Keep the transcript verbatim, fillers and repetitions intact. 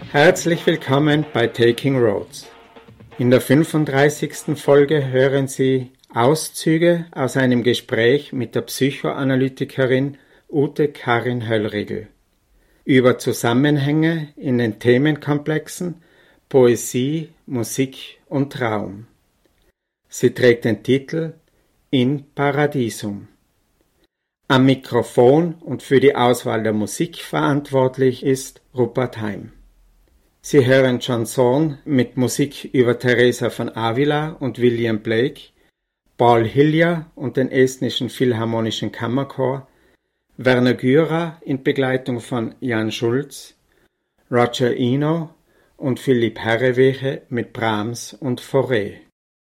Herzlich willkommen bei Taking Roads. In der fünfunddreißigsten Folge hören Sie Auszüge aus einem Gespräch mit der Psychoanalytikerin Ute Karin Höllriegel über Zusammenhänge in den Themenkomplexen Poesie, Musik und Raum. Sie trägt den Titel In Paradisum. Am Mikrofon und für die Auswahl der Musik verantwortlich ist Rupert Heim. Sie hören Chanson mit Musik über Teresa von Avila und William Blake, Paul Hillier und den Estnischen Philharmonischen Kammerchor, Werner Gürer in Begleitung von Jan Schulz, Roger Eno und Philipp Herrewehe mit Brahms und Fauré.